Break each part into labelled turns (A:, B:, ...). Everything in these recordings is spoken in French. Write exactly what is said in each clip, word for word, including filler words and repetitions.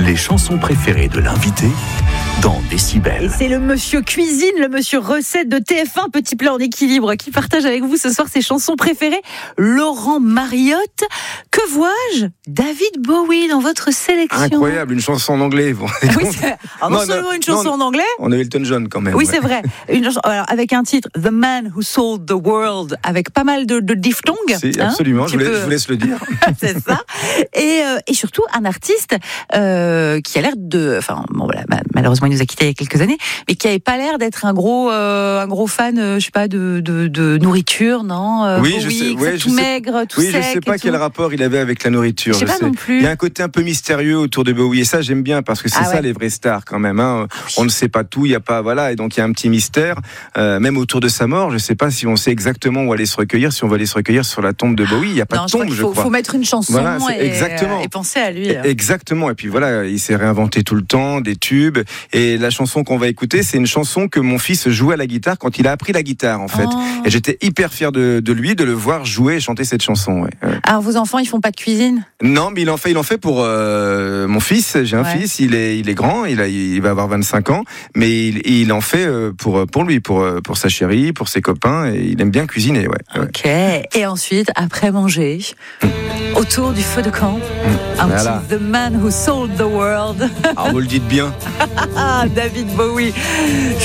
A: Les chansons préférées de l'invité dans Décibel.
B: Et c'est le monsieur cuisine, le monsieur recette de T F un, Petit Plat en équilibre, qui partage avec vous ce soir ses chansons préférées. Laurent Mariotte, que vois-je? David Bowie dans votre sélection.
C: Incroyable, une chanson en anglais. Bon,
B: oui, c'est... Alors, non, non seulement une chanson non, en anglais.
C: On a Elton John quand même.
B: Oui,
C: ouais.
B: c'est vrai. Une chanson, alors, avec un titre, The Man Who Sold the World, avec pas mal de, de diphtongues.
C: Si, absolument, hein, je, vous laisse,
B: peux...
C: je vous laisse le dire.
B: C'est ça. Et, euh, et surtout, un artiste euh, qui a l'air de... Enfin, bon, voilà, malheureusement, il nous a quittés il y a quelques années, mais qui n'avait pas l'air d'être un gros, euh, un gros fan, euh, je sais pas, de, de, de nourriture, non euh,
C: Oui, je sais. Ouais,
B: tout
C: je
B: maigre,
C: sais,
B: tout
C: oui,
B: sec.
C: Je sais pas quel
B: tout.
C: rapport il avait avec la nourriture.
B: Je sais
C: je
B: pas
C: sais.
B: non plus.
C: Il y a un côté un peu mystérieux autour de Bowie, et ça j'aime bien parce que c'est
B: ah
C: ça
B: ouais.
C: les vraies stars quand même. Hein. On ne sait pas tout, il y a pas voilà, et donc il y a un petit mystère, euh, même autour de sa mort. Je sais pas si on sait exactement où aller se recueillir, si on va aller se recueillir sur la tombe de Bowie. Il y a pas
B: non,
C: de
B: je
C: tombe,
B: crois
C: je
B: faut,
C: crois.
B: Il faut mettre une chanson
C: voilà,
B: et,
C: exactement.
B: et penser à lui.
C: Exactement. Et puis voilà, il s'est réinventé tout le temps, des tubes. Et la chanson qu'on va écouter, c'est une chanson que mon fils jouait à la guitare quand il a appris la guitare, en fait.
B: Oh.
C: Et j'étais hyper fier de, de lui, de le voir jouer et chanter cette chanson. Ouais.
B: Alors vos enfants, ils font pas de cuisine?
C: Non, mais il en fait, il en fait pour euh, mon fils. J'ai un
B: ouais.
C: fils, il est, il est grand, il, a, il va avoir vingt-cinq ans, mais il, il en fait pour, pour lui, pour, pour sa chérie, pour ses copains, et il aime bien cuisiner. Ouais.
B: Ok. Ouais. Et ensuite, après manger, autour du feu de camp, mmh. un
C: voilà.
B: petit The Man Who Sold the World.
C: Ah, vous le dites bien.
B: David Bowie,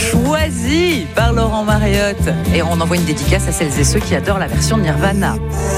B: choisi par Laurent Mariotte. Et on envoie une dédicace à celles et ceux qui adorent la version de Nirvana.